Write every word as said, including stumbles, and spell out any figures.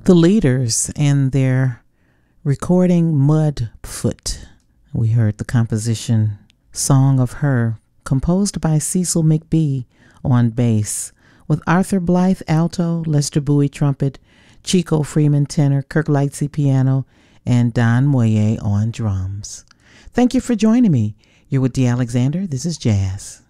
The Leaders and their recording Mudfoot. We heard the composition Song of Her, composed by Cecil McBee on bass, with Arthur Blythe alto, Lester Bowie trumpet, Chico Freeman tenor, Kirk Lightsey piano, and Don Moye on drums. Thank you for joining me. You're with Dee Alexander. This is Jazz.